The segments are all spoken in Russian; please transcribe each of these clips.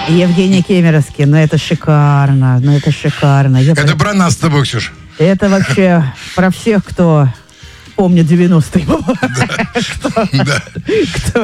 Евгений Кемеровский, ну это шикарно, Это про нас с тобой, Ксюш. Это вообще про всех, кто помнит 90-е. Кто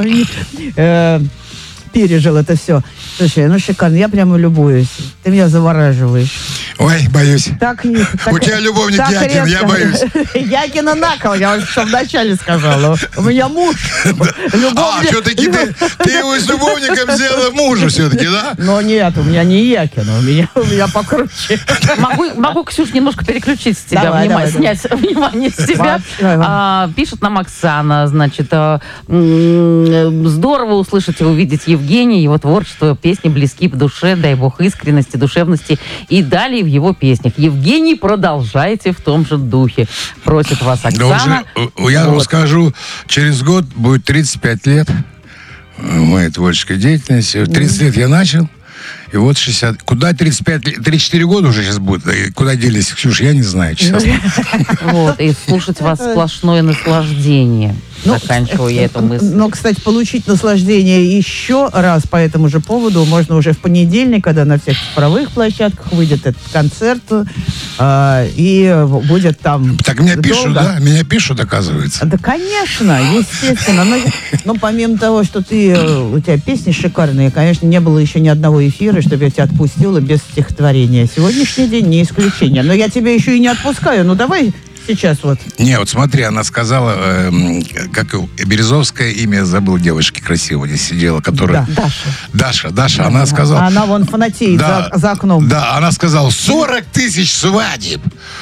пережил это все. Слушай, ну шикарно, я прямо любуюсь. Ты меня завораживаешь. Ой, боюсь. У тебя любовник Якин, я боюсь. Якина на кол, я уже вначале сказала. У меня муж. Все-таки ты его с любовником сделала мужа все-таки, да? Но нет, у меня не Якин, у меня покруче. Могу, Ксюш, немножко переключить с тебя внимание, снять внимание с тебя. Пишет нам Оксана, значит, здорово услышать и увидеть Евгения, его творчество, песни близки по душе, дай бог искренности, душевности и далее в его песнях. Евгений, продолжайте в том же духе. Просит вас Оксана. Я вам скажу, через год будет 35 лет моей творческой деятельности. 30 лет я начал, и вот 60. Куда 34 года уже сейчас будет? Куда делись, Ксюша, я не знаю, честно. Вот, и слушать вас сплошное наслаждение. Заканчиваю я эту мысль. Но, кстати, получить наслаждение еще раз по этому же поводу можно уже в понедельник, когда на всех цифровых площадках выйдет этот концерт, и будет там... Так меня пишут, да? Меня пишут, оказывается. Да, конечно, естественно. Но помимо того, что у тебя песни шикарные, конечно, не было еще ни одного эфира, чтобы я тебя отпустила без стихотворения. Сегодняшний день не исключение. Но я тебя еще и не отпускаю. Ну, давай... Сейчас вот. Не, вот смотри, она сказала, как Березовское имя, забыл девушки красивой, здесь сидела, которая... Даша, она сказала... Она вон фанатеет за окном. Да, она сказала, 40 тысяч свадеб.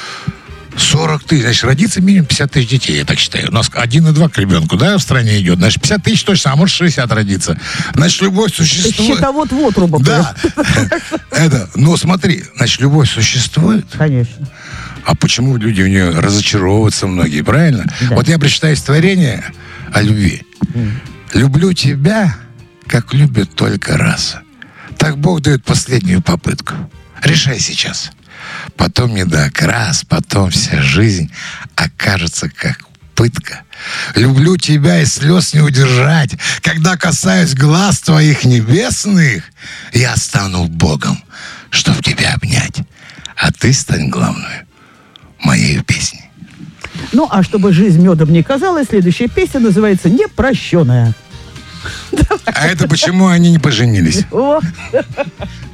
40 тысяч, значит, родится минимум 50 тысяч детей, я так считаю. У нас 1,2 к ребенку, да, в стране идет. Значит, 50 тысяч точно, а может 60 родится. Значит, любовь существует. Счетовод в отруба. Да. Ну, смотри, значит, любовь существует. Конечно. А почему люди в нее разочаровываются многие, правильно? Да. Вот я прочитаю стихотворение о любви. «Люблю тебя, как любят только раз. Так Бог дает последнюю попытку. Решай сейчас. Потом не до окрас, потом вся жизнь окажется как пытка. Люблю тебя и слез не удержать. Когда касаюсь глаз твоих небесных, я стану Богом, чтоб тебя обнять. А ты стань главной моей песней». Ну, а чтобы жизнь медом не казалась, следующая песня называется «Непрощенная». А это почему они не поженились?